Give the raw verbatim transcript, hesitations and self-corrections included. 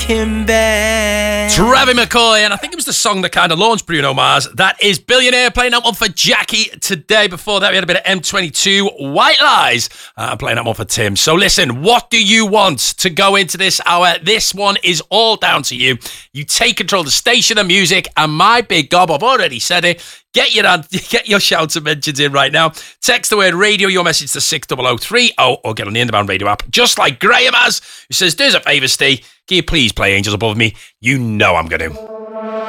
him back. Travie McCoy, and I think it was the song that kind of launched Bruno Mars. That is Billionaire, playing that one for Jackie today. Before that, we had a bit of M twenty-two, White Lies, uh, playing that one for Tim. So listen, what do you want to go into this hour? This one is all down to you. You take control of the station of music, and my big gob, I've already said it, Get your get your shouts and mentions in right now. Text the word radio, your message to six oh oh three oh, or get on the Underbound Radio app, just like Graham has, who says, do us a favour, Steve. Can you please play Angels Above Me? You know I'm going to.